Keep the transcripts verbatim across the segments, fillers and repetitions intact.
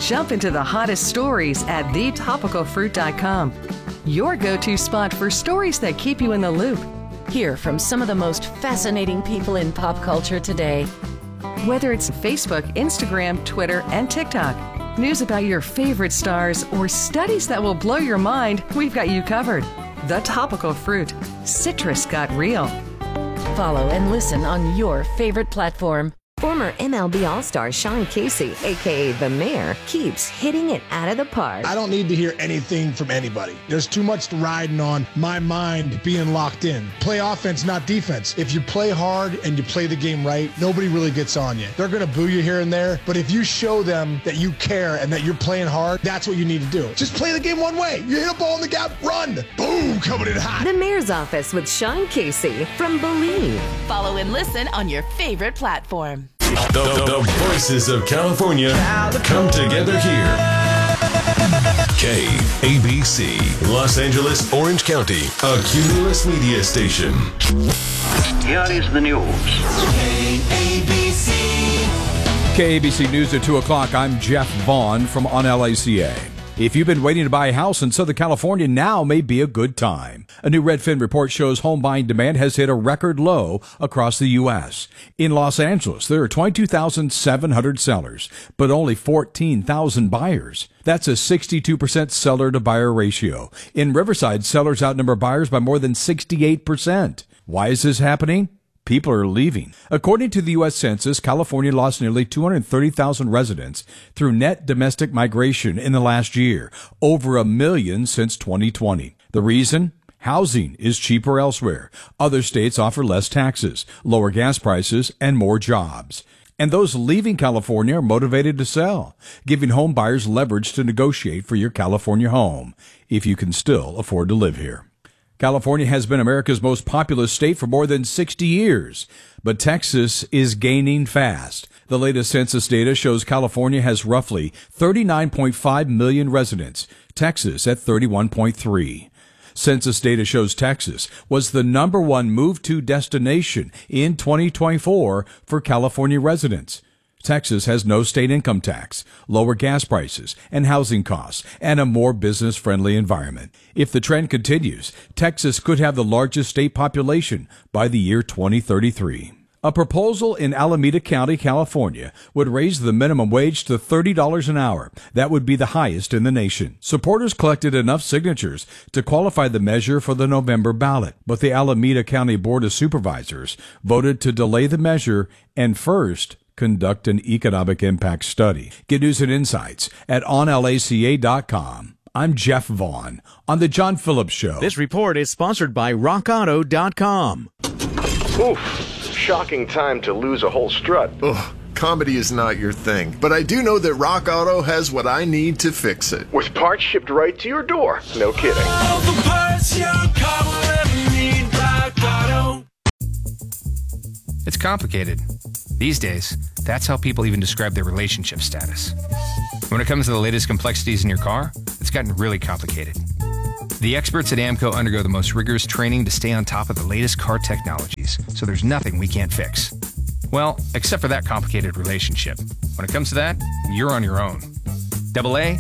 Jump into the hottest stories at the topical fruit dot com. Your go-to spot for stories that keep you in the loop. Hear from some of the most fascinating people in pop culture today. Whether it's Facebook, Instagram, Twitter, and TikTok, news about your favorite stars, or studies that will blow your mind, we've got you covered. The Topical Fruit. Citrus got real. Follow and listen on your favorite platform. Former M L B All-Star Sean Casey, a k a. The Mayor, keeps hitting it out of the park. I don't need to hear anything from anybody. There's too much riding on my mind being locked in. Play offense, not defense. If you play hard and you play the game right, nobody really gets on you. They're going to boo you here and there, but if you show them that you care and that you're playing hard, that's what you need to do. Just play the game one way. You hit a ball in the gap, run. Boom, coming in hot. The Mayor's Office with Sean Casey from Believe. Follow and listen on your favorite platform. The, the, the voices of California come together here. K A B C, Los Angeles, Orange County, a Cumulus media station. Here is the news. K A B C. K A B C News at two o'clock. I'm Jeff Vaughn from On L A C A. If you've been waiting to buy a house in Southern California, now may be a good time. A new Redfin report shows home buying demand has hit a record low across the U S. In Los Angeles, there are twenty-two thousand seven hundred sellers, but only fourteen thousand buyers. That's a sixty-two percent seller-to-buyer ratio. In Riverside, sellers outnumber buyers by more than sixty-eight percent. Why is this happening? People are leaving. According to the U S Census, California lost nearly two hundred thirty thousand residents through net domestic migration in the last year, over a million since twenty twenty. The reason? Housing is cheaper elsewhere. Other states offer less taxes, lower gas prices, and more jobs. And those leaving California are motivated to sell, giving home buyers leverage to negotiate for your California home, if you can still afford to live here. California has been America's most populous state for more than sixty years, but Texas is gaining fast. The latest census data shows California has roughly thirty-nine point five million residents, Texas at thirty-one point three. Census data shows Texas was the number one move-to destination in twenty twenty-four for California residents. Texas has no state income tax, lower gas prices and housing costs, and a more business-friendly environment. If the trend continues, Texas could have the largest state population by the year twenty thirty-three. A proposal in Alameda County, California, would raise the minimum wage to thirty dollars an hour. That would be the highest in the nation. Supporters collected enough signatures to qualify the measure for the November ballot, but the Alameda County Board of Supervisors voted to delay the measure and first conduct an economic impact study. Get news and insights at on L A C A dot com. I'm Jeff Vaughn on The John Phillips Show. This report is sponsored by rock auto dot com. Oof, shocking time to lose a whole strut. Ugh, comedy is not your thing, but I do know that Rock Auto has what I need to fix it. With parts shipped right to your door. No kidding. All the parts your car will ever need, Rock Auto. It's complicated. These days, that's how people even describe their relationship status. When it comes to the latest complexities in your car, it's gotten really complicated. The experts at AAMCO undergo the most rigorous training to stay on top of the latest car technologies, so there's nothing we can't fix. Well, except for that complicated relationship. When it comes to that, you're on your own. Double A,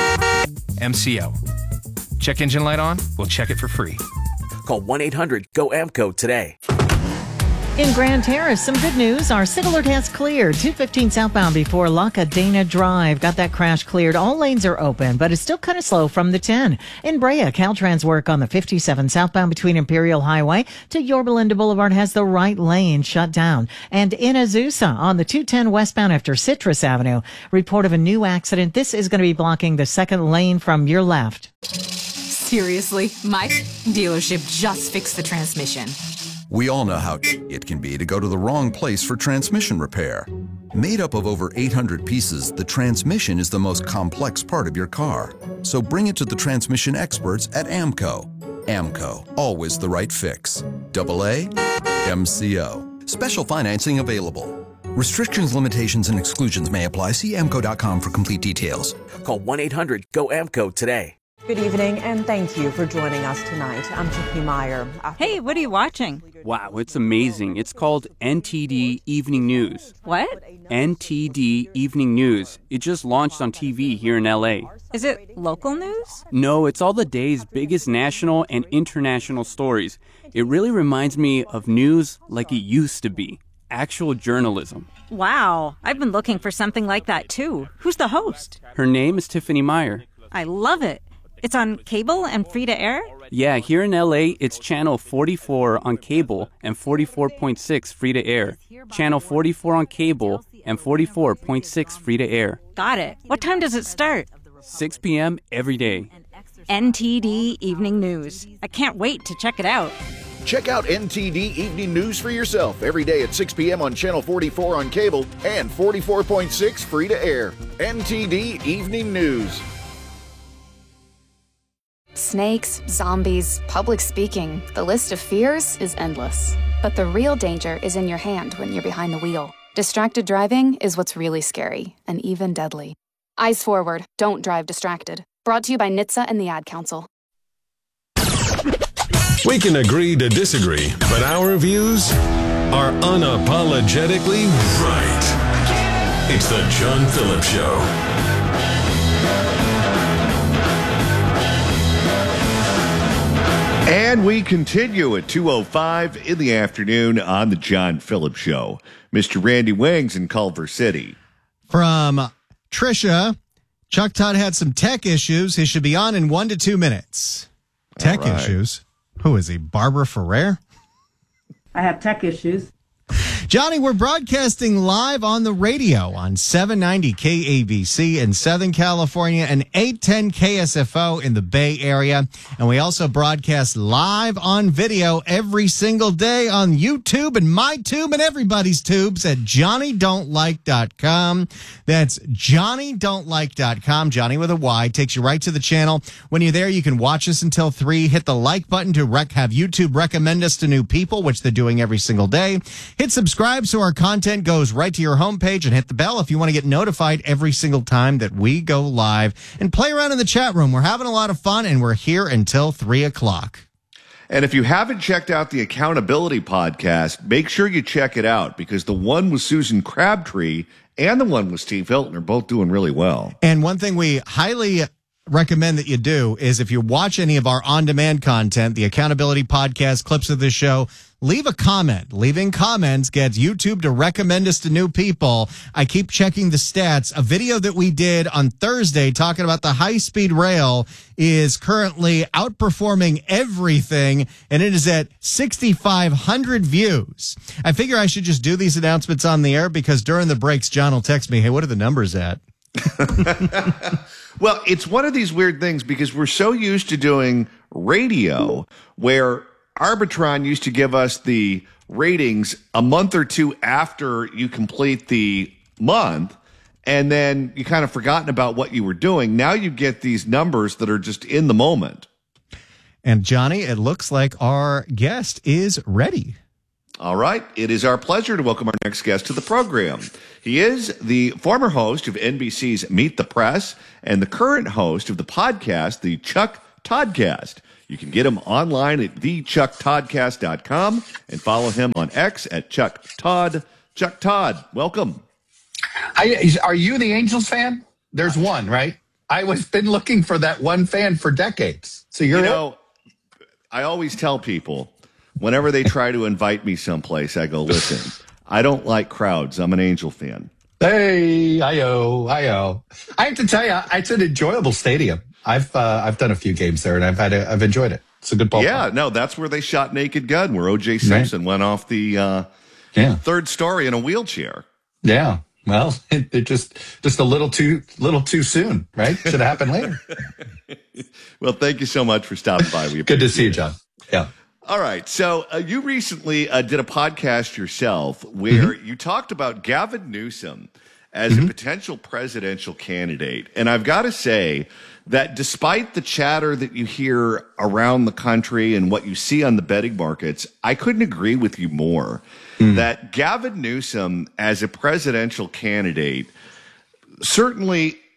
M C O. Check engine light on? We'll check it for free. Call one eight hundred G O A M C O today. In Grand Terrace, some good news. Our SIG alert has cleared. two fifteen southbound before La Cadena Drive. Got that crash cleared. All lanes are open, but it's still kind of slow from the ten. In Brea, Caltrans work on the fifty-seven southbound between Imperial Highway to Yorba Linda Boulevard has the right lane shut down. And in Azusa, on the two ten westbound after Citrus Avenue, report of a new accident. This is going to be blocking the second lane from your left. Seriously, my dealership just fixed the transmission. We all know how it can be to go to the wrong place for transmission repair. Made up of over eight hundred pieces, the transmission is the most complex part of your car. So bring it to the transmission experts at AAMCO. AAMCO, always the right fix. Double A, M C O. Special financing available. Restrictions, limitations, and exclusions may apply. See A A M C O dot com for complete details. Call one eight hundred G O A M C O today. Good evening, and thank you for joining us tonight. I'm Tiffany Meyer. Hey, what are you watching? Wow, it's amazing. It's called N T D Evening News. What? N T D Evening News. It just launched on T V here in L A. Is it local news? No, it's all the day's biggest national and international stories. It really reminds me of news like it used to be. Actual journalism. Wow, I've been looking for something like that too. Who's the host? Her name is Tiffany Meyer. I love it. It's on cable and free to air? Yeah, here in L A, it's channel forty-four on cable and forty-four point six free to air. Channel forty-four on cable and forty-four point six free to air. Got it. What time does it start? six p.m. every day. N T D Evening News. I can't wait to check it out. Check out N T D Evening News for yourself every day at six p.m. on Channel forty-four on cable and forty-four point six free to air. N T D Evening News. Snakes, zombies, public speaking. The list of fears is endless. But the real danger is in your hand when you're behind the wheel. Distracted driving is what's really scary and even deadly. Eyes forward. Don't drive distracted. Brought to you by N H T S A and the Ad Council. We can agree to disagree, but our views are unapologetically right. It's the John Phillips Show. And we continue at two oh five in the afternoon on the John Phillips Show. Mister Randy Wings in Culver City. From Trisha, Chuck Todd had some tech issues. He should be on in one to two minutes. Tech right. issues? Who is he, Barbara Ferrer? I have tech issues. Johnny, we're broadcasting live on the radio on seven ninety K A B C in Southern California and eight ten K S F O in the Bay Area. And we also broadcast live on video every single day on YouTube and MyTube and everybody's tubes at Johnny Don't Like dot com. That's Johnny Don't Like dot com. Johnny with a Y takes you right to the channel. When you're there, you can watch us until three. Hit the like button to rec- have YouTube recommend us to new people, which they're doing every single day. Hit subscribe so our content goes right to your homepage, and hit the bell if you want to get notified every single time that we go live. And play around in the chat room. We're having a lot of fun, and we're here until three o'clock. And if you haven't checked out the Accountability Podcast, make sure you check it out, because the one with Susan Crabtree and the one with Steve Hilton are both doing really well. And one thing we highly recommend that you do is, if you watch any of our on-demand content, the Accountability Podcast, clips of this show, leave a comment. Leaving comments gets YouTube to recommend us to new people. I keep checking the stats. A video that we did on Thursday talking about the high-speed rail is currently outperforming everything, and it is at sixty-five hundred views. I figure I should just do these announcements on the air, because during the breaks, John will text me, hey, what are the numbers at? Well, it's one of these weird things, because we're so used to doing radio where Arbitron used to give us the ratings a month or two after you complete the month, and then you kind of forgotten about what you were doing. Now you get these numbers that are just in the moment. And Johnny, it looks like our guest is ready. All right. It is our pleasure to welcome our next guest to the program. He is the former host of N B C's Meet the Press and the current host of the podcast, the Chuck Toddcast. You can get him online at the chuck toddcast dot com and follow him on X at Chuck Todd. Chuck Todd, welcome. I, are you the Angels fan? There's one, right? I was been looking for that one fan for decades. So you're you know, it? I always tell people, whenever they try to invite me someplace, I go, listen, I don't like crowds. I'm an Angel fan. Hey, I-oh, I-oh. I have to tell you, it's an enjoyable stadium. I've uh, I've done a few games there, and I've had a, I've enjoyed it. It's a good ballpark. Yeah, no, that's where they shot Naked Gun, where O J Simpson right. went off the uh, yeah. third story in a wheelchair. Yeah, well, it, it just just a little too little too soon, right? Should have happened later. Well, thank you so much for stopping by. We good to see you, John. Yeah. All right, so uh, you recently uh, did a podcast yourself where mm-hmm. you talked about Gavin Newsom as mm-hmm. a potential presidential candidate, and I've got to say that despite the chatter that you hear around the country and what you see on the betting markets, I couldn't agree with you more. Mm. That Gavin Newsom as a presidential candidate certainly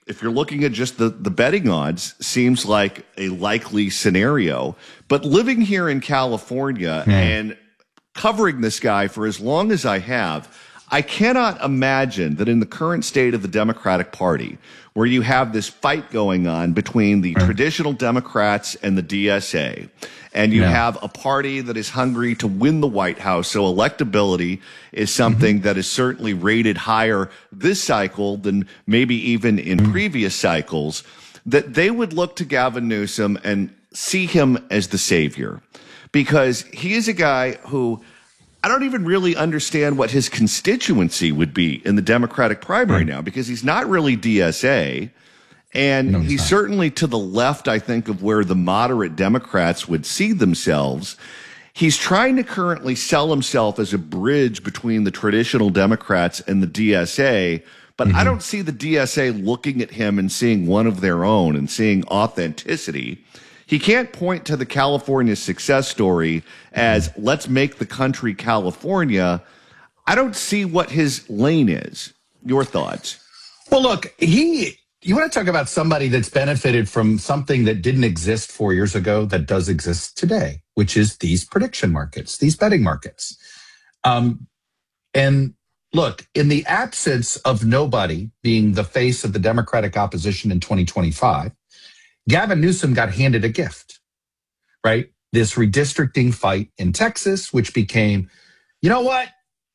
if you're looking at just the, the betting odds, seems like a likely scenario. But living here in California mm. and covering this guy for as long as I have, I cannot imagine that in the current state of the Democratic Party, where you have this fight going on between the mm. traditional Democrats and the D S A, and you yeah. have a party that is hungry to win the White House, so electability is something mm-hmm. that is certainly rated higher this cycle than maybe even in mm. previous cycles, that they would look to Gavin Newsom and see him as the savior. Because he is a guy who I don't even really understand what his constituency would be in the Democratic primary right. now, because he's not really D S A. And no, he's, he's certainly to the left, I think, of where the moderate Democrats would see themselves. He's trying to currently sell himself as a bridge between the traditional Democrats and the D S A. But mm-hmm. I don't see the D S A looking at him and seeing one of their own and seeing authenticity. He can't point to the California success story as mm-hmm. let's make the country California. I don't see what his lane is. Your thoughts? Well, look, he... You want to talk about somebody that's benefited from something that didn't exist four years ago that does exist today, which is these prediction markets, these betting markets. Um, and look, in the absence of nobody being the face of the Democratic opposition in twenty twenty-five, Gavin Newsom got handed a gift, right? This redistricting fight in Texas, which became, you know what?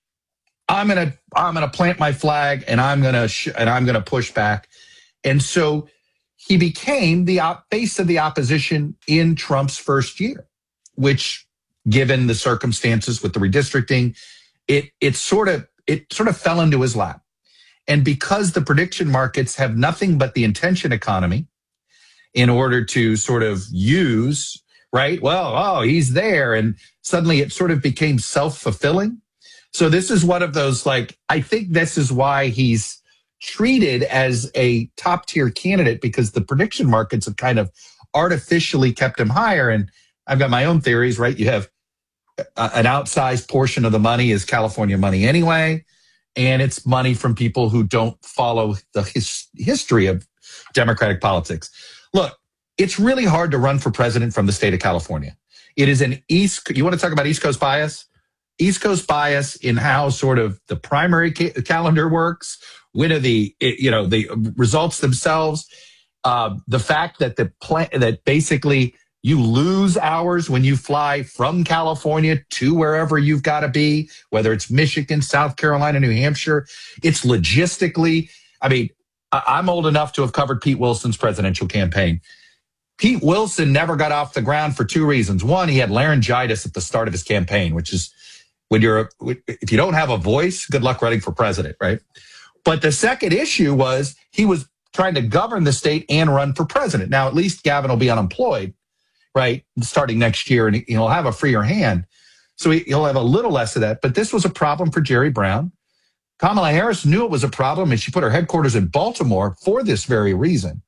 I'm going to I'm going to plant my flag and I'm going to sh- and I'm going to push back. And so he became the op- face of the opposition in Trump's first year, which, given the circumstances with the redistricting, it it sort of it sort of fell into his lap. And because the prediction markets have nothing but the intention economy in order to sort of use, right? Well, oh, he's there. And suddenly it sort of became self-fulfilling. So this is one of those, like, I think this is why he's treated as a top tier candidate, because the prediction markets have kind of artificially kept him higher. And I've got my own theories, right? You have a, an outsized portion of the money is California money anyway. And it's money from people who don't follow the his, history of Democratic politics. Look, it's really hard to run for president from the state of California. It is an East, you want to talk about East Coast bias? East Coast bias in how sort of the primary ca- calendar works, when are the, you know, the results themselves, uh, the fact that the plan, that basically you lose hours when you fly from California to wherever you've got to be, whether it's Michigan, South Carolina, New Hampshire. It's logistically, I mean, I- I'm old enough to have covered Pete Wilson's presidential campaign. Pete Wilson never got off the ground for two reasons. One, he had laryngitis at the start of his campaign, which is when you're, if you don't have a voice, good luck running for president, right? But the second issue was he was trying to govern the state and run for president. Now, at least Gavin will be unemployed, right, starting next year, and he'll have a freer hand. So he'll have a little less of that. But this was a problem for Jerry Brown. Kamala Harris knew it was a problem, and she put her headquarters in Baltimore for this very reason.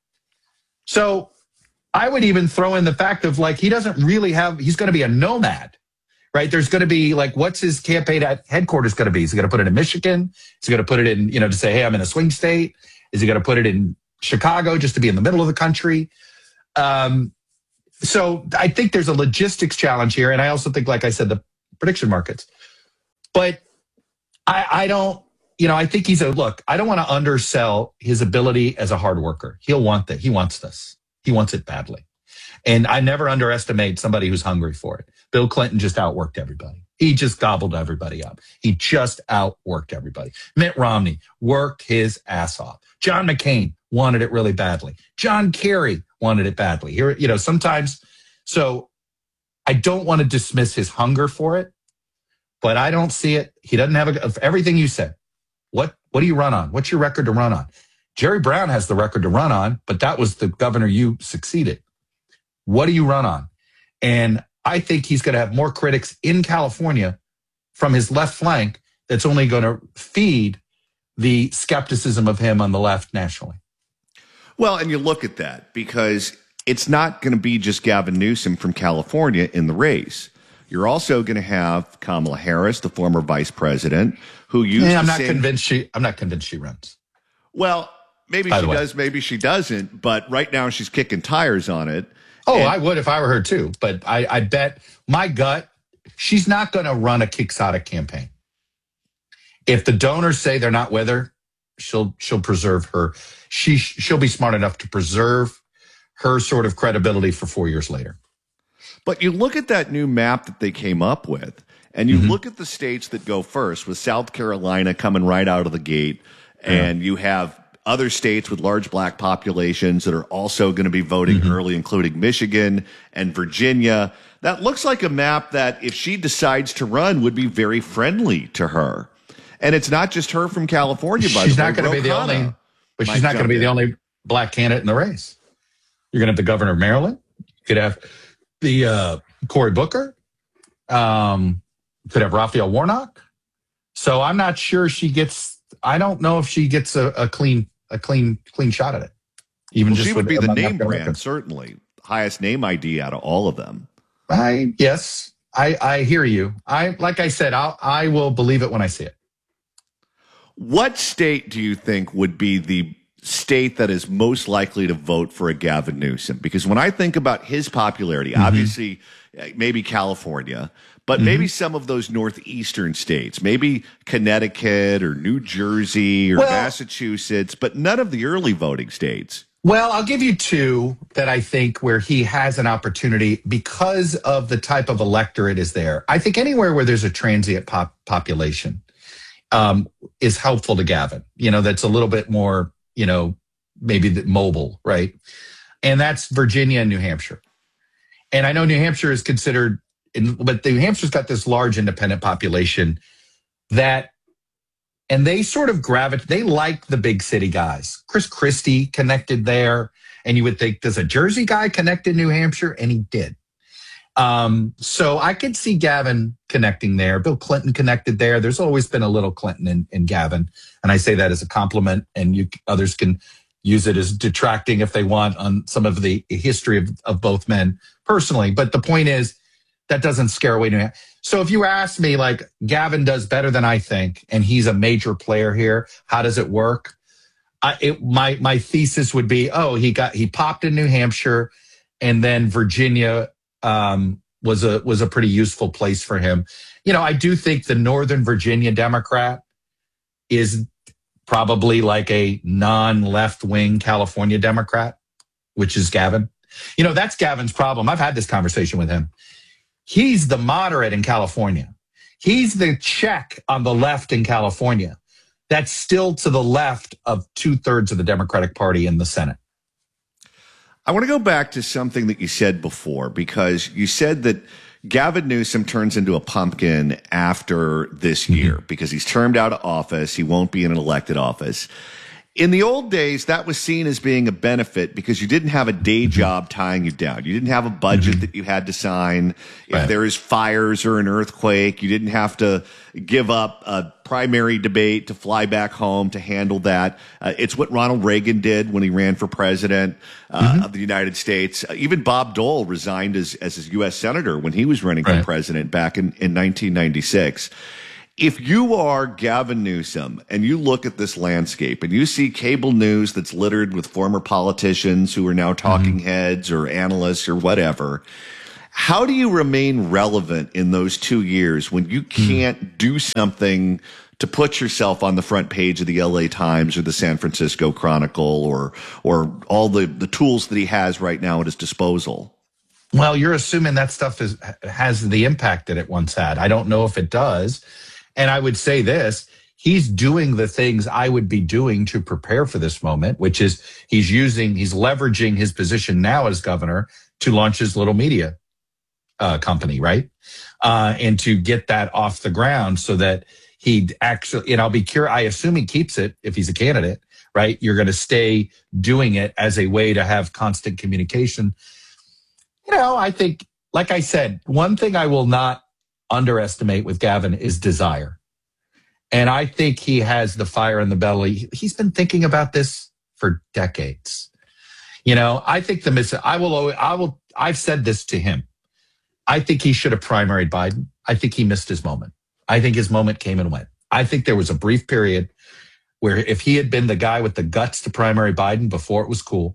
So I would even throw in the fact of, like, he doesn't really have, he's going to be a nomad. Right. There's going to be, like, what's his campaign at headquarters going to be? Is he going to put it in Michigan? Is he going to put it in, you know, to say, hey, I'm in a swing state? Is he going to put it in Chicago just to be in the middle of the country? Um, so I think there's a logistics challenge here. And I also think, like I said, the prediction markets. But I, I don't, you know, I think he's a, look, I don't want to undersell his ability as a hard worker. He'll want that. He wants this. He wants it badly. And I never underestimate somebody who's hungry for it. Bill Clinton just outworked everybody. He just gobbled everybody up. He just outworked everybody. Mitt Romney worked his ass off. John McCain wanted it really badly. John Kerry wanted it badly. Here, you know, sometimes, so I don't want to dismiss his hunger for it, but I don't see it. He doesn't have a, of everything you said. What, what do you run on? What's your record to run on? Jerry Brown has the record to run on, but that was the governor you succeeded. What do you run on? And I think he's going to have more critics in California from his left flank that's only going to feed the skepticism of him on the left nationally. Well, and you look at that because it's not going to be just Gavin Newsom from California in the race. You're also going to have Kamala Harris, the former vice president, who used yeah, I'm to not say, convinced she I'm not convinced she runs. Well, maybe she does, maybe she doesn't. But right now she's kicking tires on it. Oh, and- I would if I were her too. But I, I bet my gut, she's not going to run a quixotic campaign. If the donors say they're not with her, she'll she'll preserve her. She she'll be smart enough to preserve her sort of credibility for four years later. But you look at that new map that they came up with, and you Mm-hmm. look at the states that go first, with South Carolina coming right out of the gate, and Yeah. you have other states with large black populations that are also going to be voting Mm-hmm. early, including Michigan and Virginia. That looks like a map that, if she decides to run, would be very friendly to her. And it's not just her from California, by She's the way. not going to be the Ro Khanna only, but might she's not going to jump be the in. only black candidate in the race. You're going to have the governor of Maryland. You could have the uh, Cory Booker. Um, you could have Raphael Warnock. So I'm not sure she gets. I don't know if she gets a, a clean, a clean, clean shot at it. Even Well, just she would with be the among name African brand, Americans. certainly. Highest name I D out of all of them. I yes, I I hear you. I like I said, I'll, I will believe it when I see it. What state do you think would be the state that is most likely to vote for a Gavin Newsom? Because when I think about his popularity, Mm-hmm. obviously, uh, maybe California, but Mm-hmm. maybe some of those northeastern states, maybe Connecticut or New Jersey or Well- Massachusetts, but none of the early voting states. Well, I'll give you two that I think where he has an opportunity because of the type of electorate is there. I think anywhere where there's a transient pop population um, is helpful to Gavin. You know, that's a little bit more, you know, maybe the mobile, right? And that's Virginia and New Hampshire. And I know New Hampshire is considered, but New Hampshire's got this large independent population that, and they sort of gravitate, they like the big city guys. Chris Christie connected there. And you would think, does a Jersey guy connect in New Hampshire? And he did. Um, so I could see Gavin connecting there. Bill Clinton connected there. There's always been a little Clinton in, in Gavin. And I say that as a compliment, and you others can use it as detracting if they want on some of the history of, of both men personally. But the point is, that doesn't scare away New Hampshire. So if you ask me, like, Gavin does better than I think, and he's a major player here, how does it work? I, it, my my thesis would be, oh, he got he popped in New Hampshire, and then Virginia um, was a was a pretty useful place for him. You know, I do think the Northern Virginia Democrat is probably like a non-left wing California Democrat, which is Gavin. You know, that's Gavin's problem. I've had this conversation with him. He's the moderate in California. He's the check on the left in California. That's still to the left of two thirds of the Democratic Party in the Senate. I want to go back to something that you said before, because you said that Gavin Newsom turns into a pumpkin after this year mm-hmm. because he's termed out of office. He won't be in an elected office. In the old days, that was seen as being a benefit because you didn't have a day job tying you down. You didn't have a budget mm-hmm. that you had to sign. If right. there is fires or an earthquake, you didn't have to give up a primary debate to fly back home to handle that. Uh, it's what Ronald Reagan did when he ran for president uh, mm-hmm. of the United States. Uh, even Bob Dole resigned as, as his U S senator when he was running right. for president back in, in nineteen ninety-six. If you are Gavin Newsom and you look at this landscape and you see cable news that's littered with former politicians who are now talking mm-hmm. heads or analysts or whatever, how do you remain relevant in those two years when you can't mm-hmm. do something to put yourself on the front page of the L A Times or the San Francisco Chronicle or or all the, the tools that he has right now at his disposal? Well, you're assuming that stuff is has the impact that it once had. I don't know if it does. And I would say this, he's doing the things I would be doing to prepare for this moment, which is he's using, he's leveraging his position now as governor to launch his little media uh, company, right? Uh, and to get that off the ground so that he'd actually, and I'll be curious, I assume he keeps it if he's a candidate, right? You're going to stay doing it as a way to have constant communication. You know, I think, like I said, one thing I will not underestimate with Gavin is desire. And I think he has the fire in the belly. He's been thinking about this for decades. You know, I think the miss, I will, always, I will, I've said this to him. I think he should have primaried Biden. I think he missed his moment. I think his moment came and went. I think there was a brief period where if he had been the guy with the guts to primary Biden before it was cool,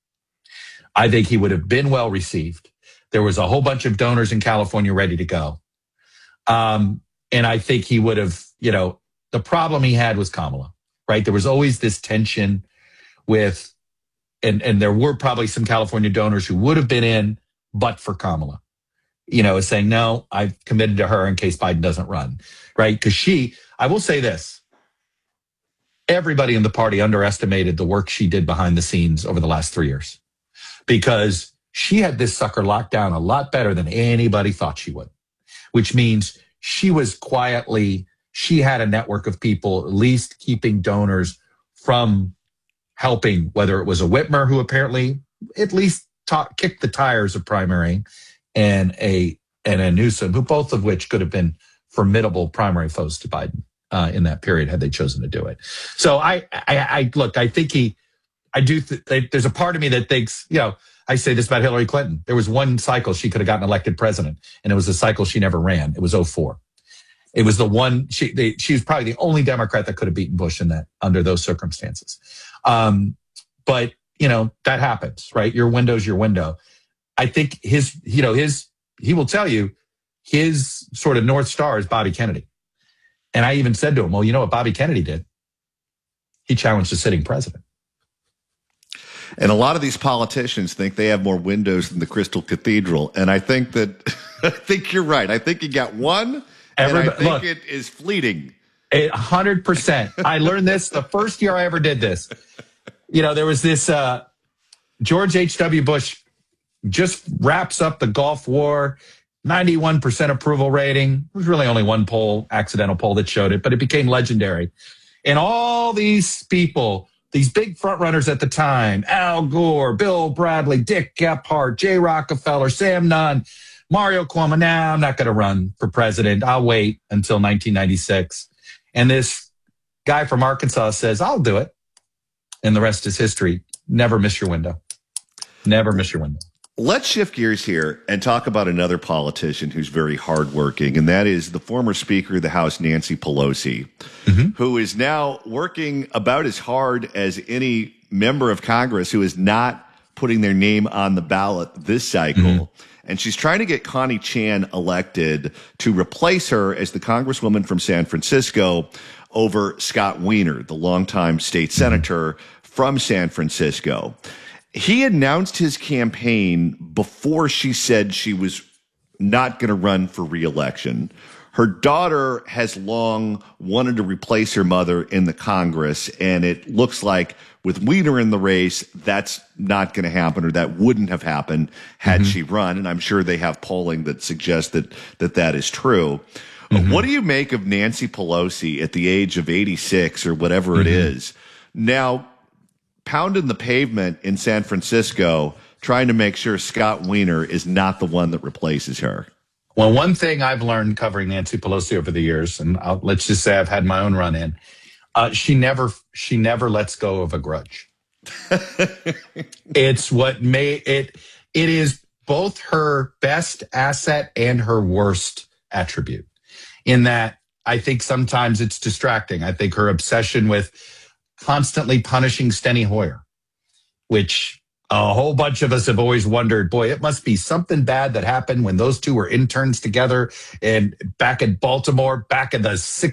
I think he would have been well received. There was a whole bunch of donors in California ready to go. Um, and I think he would have, you know, the problem he had was Kamala, right? There was always this tension with, and, and there were probably some California donors who would have been in, but for Kamala, you know, saying, no, I've committed to her in case Biden doesn't run, right? Because she, I will say this, everybody in the party underestimated the work she did behind the scenes over the last three years because she had this sucker locked down a lot better than anybody thought she would, which means she was quietly, she had a network of people at least keeping donors from helping, whether it was a Whitmer who apparently at least taught, kicked the tires of primary, and a and a Newsom, who both of which could have been formidable primary foes to Biden uh, in that period had they chosen to do it. So I, I, I look, I think he, I do. Th- they, there's a part of me that thinks, you know, I say this about Hillary Clinton. There was one cycle she could have gotten elected president, and it was a cycle she never ran. It was oh four. It was the one she they, she was probably the only Democrat that could have beaten Bush in that under those circumstances. Um, but you know that happens, right? Your window's your window. I think his, you know, his he will tell you his sort of North Star is Bobby Kennedy. And I even said to him, well, you know what Bobby Kennedy did? He challenged the sitting president. And a lot of these politicians think they have more windows than the Crystal Cathedral. And I think that, I think you're right. I think you got one, and Everybody, I think look, it is fleeting. A hundred percent. I learned this the first year I ever did this. You know, there was this, uh, George H W. Bush just wraps up the Gulf War, ninety-one percent approval rating. There was really only one poll, accidental poll that showed it, but it became legendary. And all these people, these big front runners at the time, Al Gore, Bill Bradley, Dick Gephardt, Jay Rockefeller, Sam Nunn, Mario Cuomo. Nah, I'm not going to run for president. I'll wait until nineteen ninety-six. And this guy from Arkansas says, I'll do it. And the rest is history. Never miss your window. Never miss your window. Let's shift gears here and talk about another politician who's very hardworking, and that is the former Speaker of the House, Nancy Pelosi, mm-hmm. who is now working about as hard as any member of Congress who is not putting their name on the ballot this cycle. Mm-hmm. And she's trying to get Connie Chan elected to replace her as the Congresswoman from San Francisco over Scott Wiener, the longtime state senator mm-hmm. from San Francisco. He announced his campaign before she said she was not going to run for re-election. Her daughter has long wanted to replace her mother in the Congress, and it looks like with Wiener in the race, that's not going to happen, or that wouldn't have happened had mm-hmm. she run. And I'm sure they have polling that suggests that that, that is true. Mm-hmm. What do you make of Nancy Pelosi at the age of eighty-six or whatever mm-hmm. it is now pounding the pavement in San Francisco, trying to make sure Scott Wiener is not the one that replaces her? Well, one thing I've learned covering Nancy Pelosi over the years, and I'll, let's just say I've had my own run in, uh, she never she never lets go of a grudge. It's what made it. It is both her best asset and her worst attribute. In that, I think sometimes it's distracting. I think her obsession with constantly punishing Steny Hoyer, which a whole bunch of us have always wondered, boy, it must be something bad that happened when those two were interns together and back in Baltimore, back in the sixties.